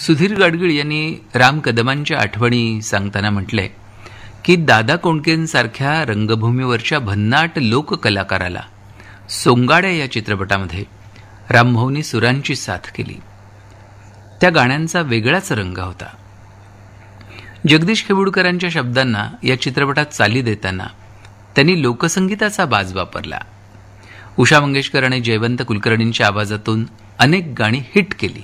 सुधीर गाडगीळ यांनी राम कदमांच्या आठवणी सांगताना म्हटलंय की दादा कोंडकेंसारख्या रंगभूमीवरच्या भन्नाट लोककलाकाराला सोंगाड्या या चित्रपटामध्ये रामभाऊनी सुरांची साथ केली. त्या गाण्यांचा वेगळाच रंग होता. जगदीश खेबुडकरांच्या शब्दांना या चित्रपटात चाली देताना त्यांनी लोकसंगीताचा बाज वापरला. उषा मंगेशकर आणि जयवंत कुलकर्णींच्या आवाजातून अनेक गाणी हिट केली.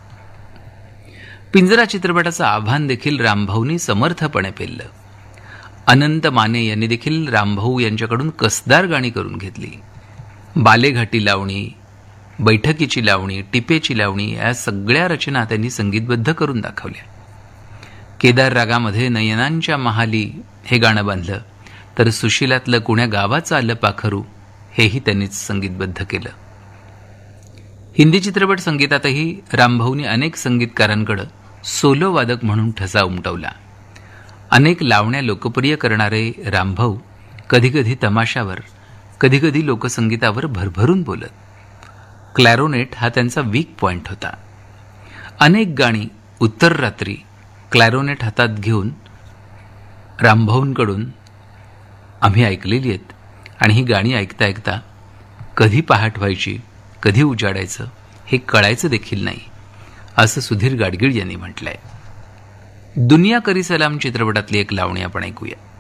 पिंजरा चित्रपटाचं आव्हान देखील रामभाऊंनी समर्थपणे पेललं. अनंत माने यांनी देखील रामभाऊ यांच्याकडून कसदार गाणी करून घेतली. बालेघाटी लावणी, बैठकीची लावणी, टिपेची लावणी या सगळ्या रचना त्यांनी संगीतबद्ध करून दाखवल्या. केदार रागामध्ये नयनांच्या महाली हे गाणं बांधलं, तर सुशिलातलं कुण्या गावाचं आलं पाखरू हेही त्यांनीच संगीतबद्ध केलं. हिंदी चित्रपट संगीतातही रामभाऊंनी अनेक संगीतकारांकडे सोलो वादक म्हणून ठसा उमटवला. अनेक लावण्या लोकप्रिय करणारे रामभाऊ कधीकधी तमाशावर, कधीकधी लोकसंगीतावर भरभरून बोलत. क्लॅरोनेट हा त्यांचा वीक पॉइंट होता. अनेक गाणी उत्तर रात्री क्लॅरोनेट हातात घेऊन रामभाऊंकडून आम्ही ऐकलेली आहेत आणि ही गाणी ऐकता ऐकता कधी पहाट व्हायची, कधी उजाडायचं हे कळायचं देखील नाही, असं सुधीर गाडगीळ यांनी म्हटलंय. दुनिया करी सलाम चित्रपटातली एक लावणी आपण ऐकूया.